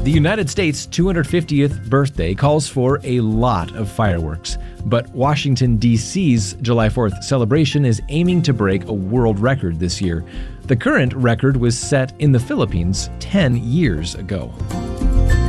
The United States' 250th birthday calls for a lot of fireworks, but Washington, D.C.'s July 4th celebration is aiming to break a world record this year. The current record was set in the Philippines 10 years ago.